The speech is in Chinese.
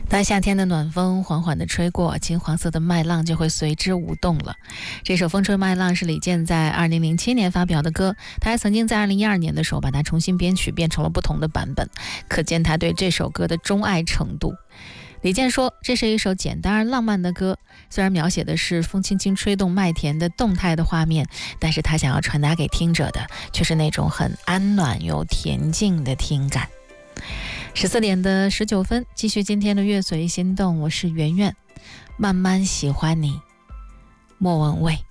当夏天的暖风缓缓地吹过，金黄色的麦浪就会随之舞动了。这首《风吹麦浪》是李健在2007年发表的歌，他还曾经在2012年的时候把它重新编曲，变成了不同的版本，可见他对这首歌的钟爱程度。李健说，这是一首简单而浪漫的歌，虽然描写的是风轻轻吹动麦田的动态的画面，但是他想要传达给听者的却是那种很安暖又恬静的听感。14点的19分，继续今天的乐随心动，我是圆圆，慢慢喜欢你，莫文蔚。